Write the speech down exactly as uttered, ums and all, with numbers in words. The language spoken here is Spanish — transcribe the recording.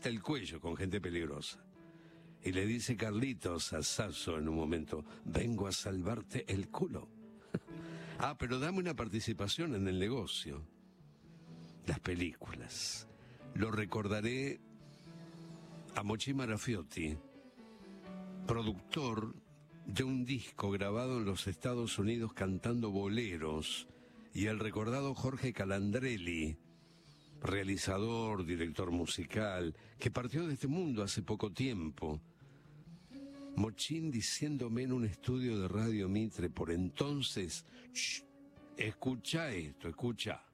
hasta el cuello con gente peligrosa. Y le dice Carlitos a Sasso en un momento, vengo a salvarte el culo. Ah, pero dame una participación en el negocio. Las películas. Lo recordaré a Mochi Marafiotti, productor de un disco grabado en los Estados Unidos cantando boleros, y el recordado Jorge Calandrelli, realizador, director musical, que partió de este mundo hace poco tiempo. Mochín diciéndome en un estudio de Radio Mitre por entonces, shh, escucha esto, escucha.